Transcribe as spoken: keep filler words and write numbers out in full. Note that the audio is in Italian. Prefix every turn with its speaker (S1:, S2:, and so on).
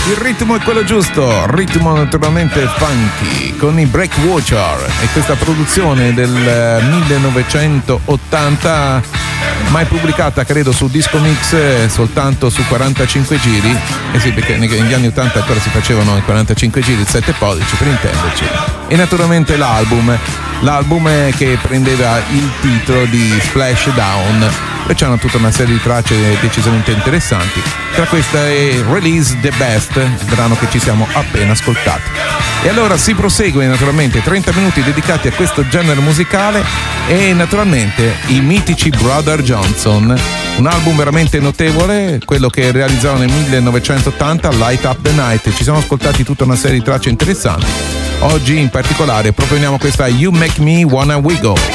S1: Il ritmo è quello giusto, ritmo naturalmente funky con i Breakwater e questa produzione del millenovecentottanta, mai pubblicata credo su Disco Mix, soltanto su quarantacinque giri. Eh sì, perché negli anni ottanta ancora si facevano i quarantacinque giri, il sette pollici per intenderci. E naturalmente l'album, l'album che prendeva il titolo di Splashdown. E c'hanno tutta una serie di tracce decisamente interessanti. Tra queste è Release the Best, il brano che ci siamo appena ascoltati. E allora si prosegue naturalmente, trenta minuti dedicati a questo genere musicale e naturalmente i mitici Brother Johnson, un album veramente notevole, quello che realizzarono nel millenovecentottanta, Light Up the Night. Ci siamo ascoltati tutta una serie di tracce interessanti. Oggi in particolare proponiamo questa You Make Me Wanna Wiggle.